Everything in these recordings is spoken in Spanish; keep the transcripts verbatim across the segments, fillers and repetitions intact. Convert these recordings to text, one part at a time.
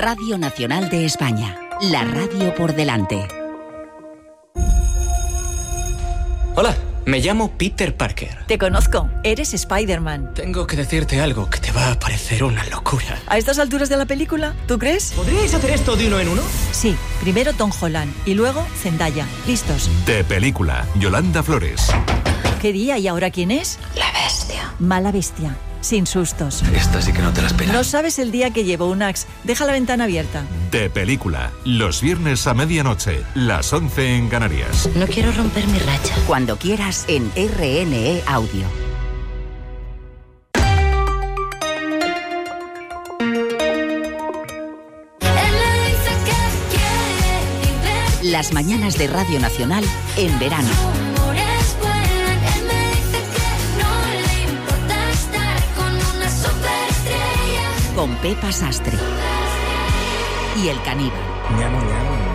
Radio Nacional de España, la radio por delante. Hola, me llamo Peter Parker. Te conozco, eres Spider-Man. Tengo que decirte algo que te va a parecer una locura. ¿A estas alturas de la película? ¿Tú crees? ¿Podríais hacer esto de uno en uno? Sí, primero Tom Holland y luego Zendaya. ¿Listos? De película, Yolanda Flores. ¿Qué día y ahora quién es? La bestia. Mala bestia, sin sustos. Esta sí que no te la esperas. No sabes el día que llevo un Axe. Deja la ventana abierta. De película, los viernes a medianoche, las once en Canarias. No quiero romper mi racha. Cuando quieras en R N E Audio. Las mañanas de Radio Nacional en verano. Con Pepa Sastre y el caníbal. Ñamo, ñamo.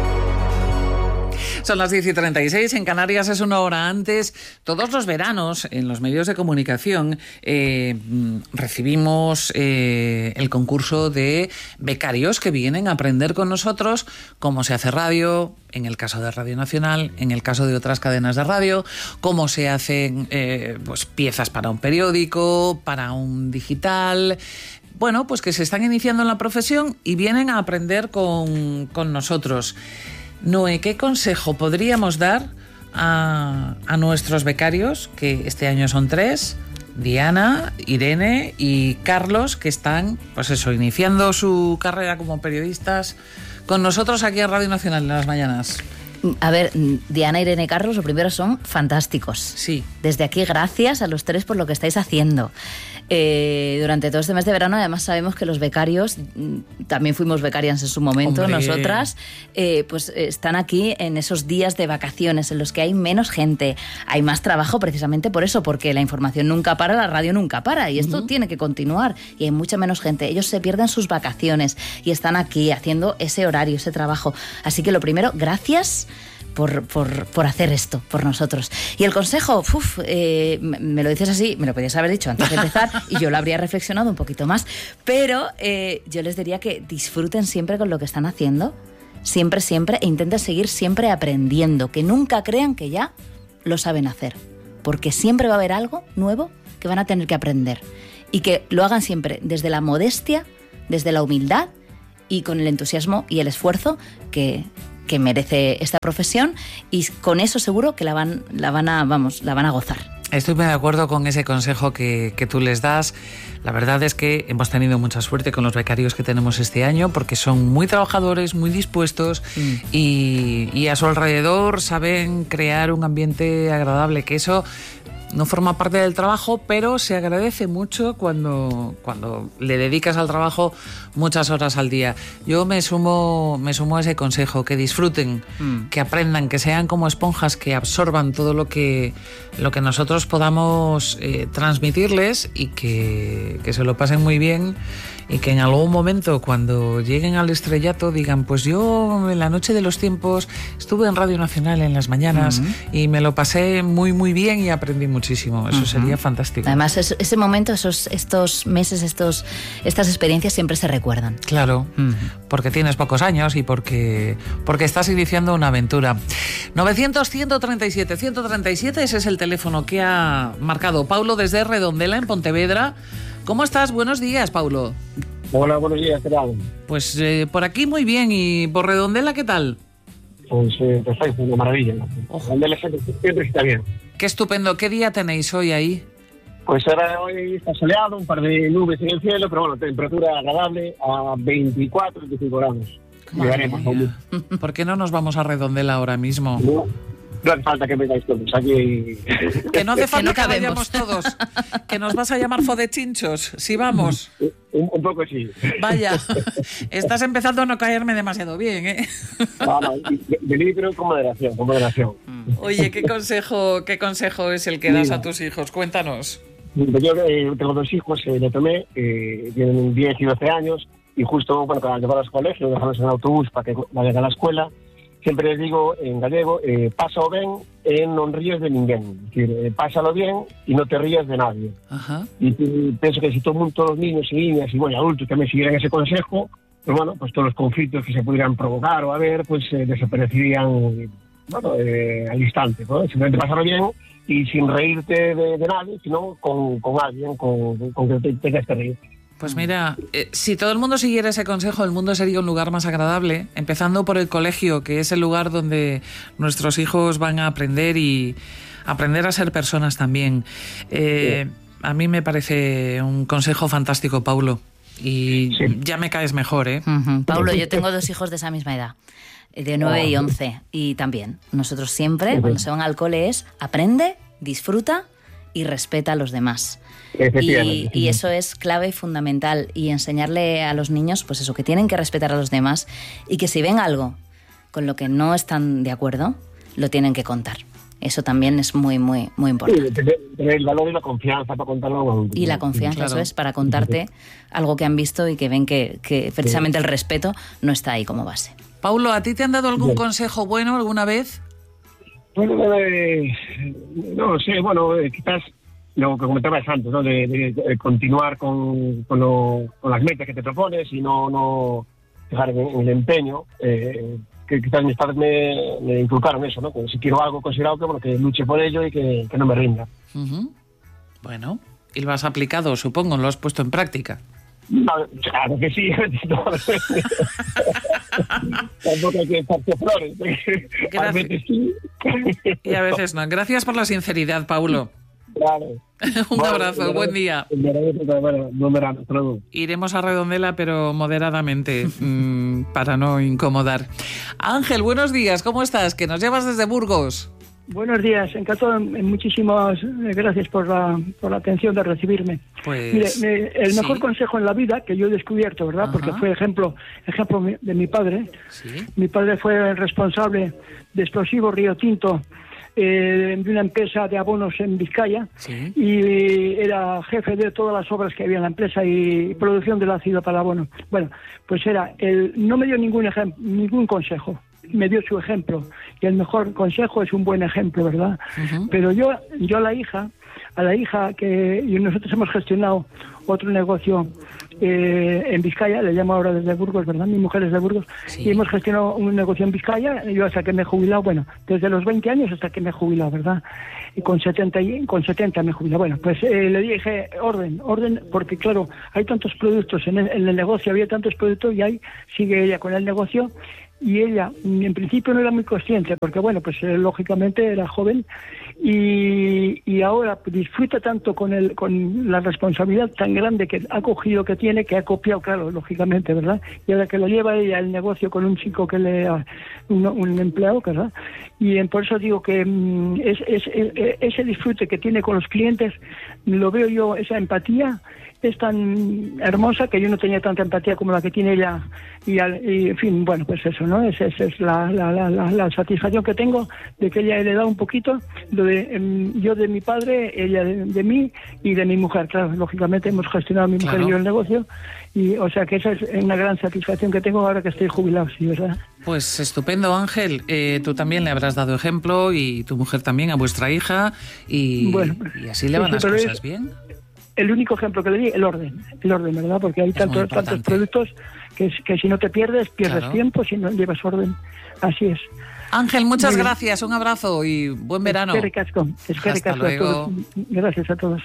Son las diez y treinta y seis, en Canarias es una hora antes. Todos los veranos, en los medios de comunicación, eh, recibimos eh, el concurso de becarios que vienen a aprender con nosotros cómo se hace radio, en el caso de Radio Nacional, en el caso de otras cadenas de radio, cómo se hacen eh, pues, piezas para un periódico, para un digital. Bueno, pues que se están iniciando en la profesión y vienen a aprender con, con nosotros. Noé, ¿qué consejo podríamos dar a, a nuestros becarios, que este año son tres, Diana, Irene y Carlos, que están, pues eso, iniciando su carrera como periodistas con nosotros aquí en Radio Nacional en las mañanas? A ver, Diana, Irene y Carlos, lo primero son fantásticos. Sí. Desde aquí, gracias a los tres por lo que estáis haciendo. Eh, durante todo este mes de verano, además sabemos que los becarios, también fuimos becarias en su momento, Hombre. nosotras, eh, pues están aquí en esos días de vacaciones en los que hay menos gente, hay más trabajo precisamente por eso, porque la información nunca para, la radio nunca para, y esto uh-huh. tiene que continuar, y hay mucha menos gente. Ellos se pierden sus vacaciones y están aquí haciendo ese horario, ese trabajo. Así que lo primero, gracias Por, por, por hacer esto, por nosotros. Y el consejo, uf, eh, me lo dices así, me lo podías haber dicho antes de empezar y yo lo habría reflexionado un poquito más, pero eh, yo les diría que disfruten siempre con lo que están haciendo, siempre, siempre, e intenten seguir siempre aprendiendo, que nunca crean que ya lo saben hacer, porque siempre va a haber algo nuevo que van a tener que aprender, y que lo hagan siempre desde la modestia, desde la humildad y con el entusiasmo y el esfuerzo que... que merece esta profesión, y con eso seguro que la van, la van a, vamos, la van a gozar. Estoy muy de acuerdo con ese consejo que, que tú les das. La verdad es que hemos tenido mucha suerte con los becarios que tenemos este año, porque son muy trabajadores, muy dispuestos mm. y, y a su alrededor saben crear un ambiente agradable, que eso no forma parte del trabajo, pero se agradece mucho cuando, cuando le dedicas al trabajo muchas horas al día. Yo me sumo, me sumo a ese consejo, que disfruten, mm. que aprendan, que sean como esponjas, que absorban todo lo que, lo que nosotros podamos eh, transmitirles, y que, que se lo pasen muy bien, y que en algún momento, cuando lleguen al estrellato, digan, pues yo en la noche de los tiempos estuve en Radio Nacional en las mañanas uh-huh. y me lo pasé muy muy bien y aprendí muchísimo. Eso uh-huh. sería fantástico. Además, es, ese momento, esos, estos meses, estos, estas experiencias siempre se recuerdan. Claro, uh-huh. porque tienes pocos años y porque, porque estás iniciando una aventura. novecientos, ciento treinta y siete, ciento treinta y siete, ese es el teléfono que ha marcado Paulo desde Redondela, en Pontevedra. ¿Cómo estás? Buenos días, Paulo. Hola, buenos días, ¿qué tal? Pues eh, por aquí muy bien. ¿Y por Redondela qué tal? Pues eh, perfecto, una maravilla. Redondela siempre está bien. Qué estupendo. ¿Qué día tenéis hoy ahí? Pues ahora hoy está soleado, un par de nubes en el cielo, pero bueno, temperatura agradable a veinticuatro, veinticinco grados. Llegaremos. ¿Por qué no nos vamos a Redondela ahora mismo? No. No hace falta que vengáis todos aquí. Que no hace falta que, no que vayamos todos. Que nos vas a llamar fodechinchos. Si vamos. Un, un poco sí. Vaya. Estás empezando a no caerme demasiado bien, ¿eh? No, no, venid pero con moderación, con moderación. Oye, ¿qué consejo, qué consejo es el que das a tus hijos? Cuéntanos. Yo eh, tengo dos hijos, eh, de Tomé, eh, tienen diez y doce años, y justo, bueno, para llevarlos al colegio, dejarlos en el autobús para que vayan a la escuela. Siempre les digo en gallego, eh, pásalo ben e non ríes de ninguén. Es decir, eh, pásalo bien y no te rías de nadie. Ajá. Y, y pienso que si todo el mundo, todos los niños y niñas y bueno, adultos también siguieran ese consejo, pues bueno, pues todos los conflictos que se pudieran provocar o haber, pues eh, desaparecerían, bueno, eh, al instante, ¿no? Simplemente pasarlo bien y sin reírte de, de nadie, sino con, con alguien con, con que te tengas que reír. Pues mira, eh, si todo el mundo siguiera ese consejo, el mundo sería un lugar más agradable, empezando por el colegio, que es el lugar donde nuestros hijos van a aprender y aprender a ser personas también. Eh, sí. A mí me parece un consejo fantástico, Paulo, y sí. ya me caes mejor, ¿eh? Uh-huh. Paulo, yo tengo dos hijos de esa misma edad, de nueve y once, y también nosotros siempre, uh-huh. cuando se van al cole, es aprende, disfruta y respeta a los demás. Y, y eso es clave y fundamental, y enseñarle a los niños, pues eso, que tienen que respetar a los demás y que si ven algo con lo que no están de acuerdo, lo tienen que contar. Eso también es muy, muy, muy importante. Sí, tener el valor y la confianza para contarlo. Y la confianza, claro. Eso es, para contarte algo que han visto y que ven que, que precisamente el respeto no está ahí como base. Paulo, ¿a ti te han dado algún consejo bueno alguna vez? Bueno, eh, no sé, bueno, eh, quizás lo que comentabas antes, ¿no? De, de, de continuar con, con, lo, con las metas que te propones y no, no dejar en, en el empeño. Eh, que quizás mis padres me, me inculcaron eso, ¿no? Que si quiero algo considerado, que, bueno, que luche por ello y que, que no me rinda. Uh-huh. Bueno, y lo has aplicado, supongo, lo has puesto en práctica. No, claro que sí. Tampoco hay que echarse flores. A veces sí. Y a veces no. Gracias por la sinceridad, Paulo. Claro. Un bueno, abrazo, verano, buen día. Verano, buen verano, verano. Iremos a Redondela, pero moderadamente, mmm, para no incomodar. Ángel, buenos días, ¿cómo estás? Que nos llevas desde Burgos. Buenos días, encantado, muchísimas gracias por la, por la atención de recibirme. Pues, Mire, me, el mejor sí. consejo en la vida que yo he descubierto, ¿verdad? Ajá. Porque fue ejemplo ejemplo de mi padre. ¿Sí? Mi padre fue el responsable de Explosivos Río Tinto, eh, de una empresa de abonos en Vizcaya, ¿sí? Y era jefe de todas las obras que había en la empresa y producción del ácido para abono. Bueno, pues era el no me dio ningún ejemplo, ningún consejo. Me dio su ejemplo, y el mejor consejo es un buen ejemplo, ¿verdad? Uh-huh. Pero yo, yo a la hija, a la hija que y nosotros hemos gestionado otro negocio eh, en Vizcaya, le llamo ahora desde Burgos, ¿verdad? Mi mujer es de Burgos, sí. Y hemos gestionado un negocio en Vizcaya, yo hasta que me he jubilado, bueno, desde los veinte años hasta que me he jubilado, ¿verdad? Y con setenta, con setenta me he jubilado. Bueno, pues eh, le dije, orden, orden, porque claro, hay tantos productos en el, en el negocio, había tantos productos y ahí sigue ella con el negocio. Y ella, en principio, no era muy consciente, porque, bueno, pues eh, lógicamente era joven y, y ahora pues, disfruta tanto con el con la responsabilidad tan grande que ha cogido, que tiene, que ha copiado, claro, lógicamente, ¿verdad? Y ahora que lo lleva ella el negocio con un chico que le un, un empleado, ¿verdad? Y eh, por eso digo que mm, es, es, es, ese disfrute que tiene con los clientes, lo veo yo, esa empatía, es tan hermosa que yo no tenía tanta empatía como la que tiene ella y, al, y en fin, bueno, pues eso, ¿no? Esa es, es la, la, la, la satisfacción que tengo de que ella he heredado un poquito, lo de, eh, yo de mi padre, ella de, de mí y de mi mujer, claro, lógicamente hemos gestionado mi mujer claro. y yo el negocio, y o sea que esa es una gran satisfacción que tengo ahora que estoy jubilado, sí, ¿verdad? Pues estupendo, Ángel, eh, tú también le habrás dado ejemplo y tu mujer también a vuestra hija y, bueno, y así le van sí, las cosas es... bien. El único ejemplo que le di, el orden, el orden, ¿verdad? Porque hay tantos, tantos productos que, que si no te pierdes, pierdes claro. tiempo, si no llevas orden. Así es. Ángel, muchas Muy gracias, bien. Un abrazo y buen verano. Espere casco, espere Hasta casco luego. A todos. Gracias a todos.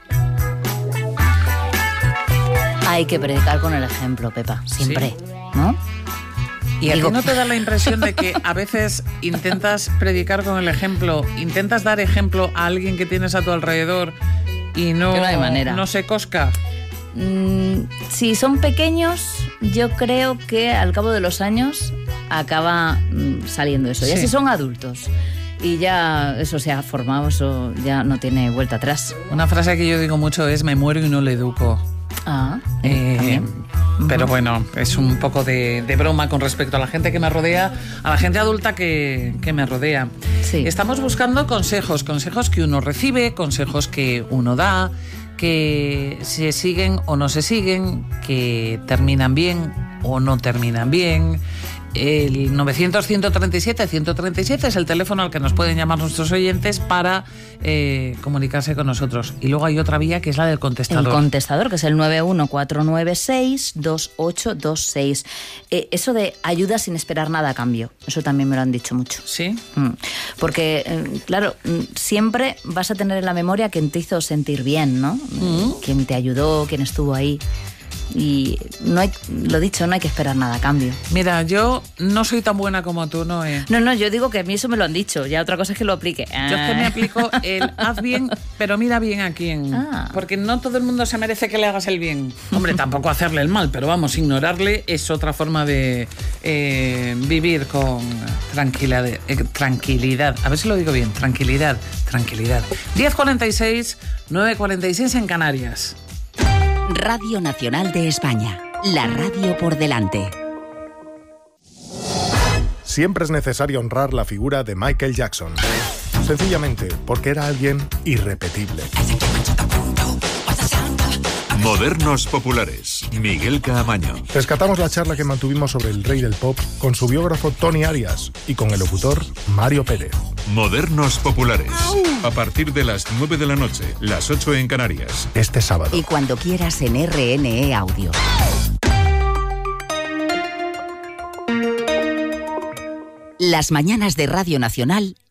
Hay que predicar con el ejemplo, Pepa, siempre, ¿sí? ¿No? ¿Y a ti no te da la impresión de que a veces intentas predicar con el ejemplo, intentas dar ejemplo a alguien que tienes a tu alrededor y no, no hay manera? No se cosca? Mm, si son pequeños, yo creo que al cabo de los años acaba mm, saliendo eso. Sí. Ya si son adultos y ya eso se ha formado, eso ya no tiene vuelta atrás. Una frase que yo digo mucho es: me muero y no le educo. Ah, eh, pero bueno, es un poco de, de broma con respecto a la gente que me rodea, a la gente adulta que, que me rodea. Sí. Estamos buscando consejos, consejos que uno recibe, consejos que uno da, que se siguen o no se siguen, que terminan bien o no terminan bien, El novecientos, ciento treinta y siete, ciento treinta y siete es el teléfono al que nos pueden llamar nuestros oyentes para eh, comunicarse con nosotros. Y luego hay otra vía que es la del contestador. El contestador, que es el nueve uno cuatro nueve seis dos ocho dos seis. Eh, eso de ayuda sin esperar nada a cambio, eso también me lo han dicho mucho. ¿Sí? Mm. Porque, eh, claro, siempre vas a tener en la memoria quien te hizo sentir bien, ¿no? Mm. Quien te ayudó, quien estuvo ahí. Y no hay, lo dicho, no hay que esperar nada a cambio. Mira, yo no soy tan buena como tú, Noé. No, no, yo digo que a mí eso me lo han dicho. Ya otra cosa es que lo aplique. Yo es que me aplico el haz bien, pero mira bien a quién. Ah. Porque no todo el mundo se merece que le hagas el bien. Hombre, tampoco hacerle el mal, pero vamos, ignorarle es otra forma de eh, vivir con tranquilidad, eh, tranquilidad. A ver si lo digo bien. Tranquilidad, tranquilidad. diez cuarenta y seis, nueve cuarenta y seis en Canarias. Radio Nacional de España, la radio por delante. Siempre es necesario honrar la figura de Michael Jackson, sencillamente porque era alguien irrepetible. Modernos populares, Miguel Caamaño. Rescatamos la charla que mantuvimos sobre el rey del pop con su biógrafo Tony Arias y con el locutor Mario Pérez. Modernos populares, a partir de las nueve de la noche, las ocho en Canarias. Este sábado. Y cuando quieras en R N E Audio. Las mañanas de Radio Nacional